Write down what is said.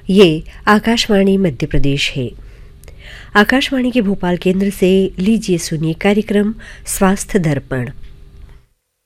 ये आकाशवाणी मध्य प्रदेश है। आकाशवाणी के भोपाल केंद्र से लीजिए सुनिए कार्यक्रम स्वास्थ्य दर्पण।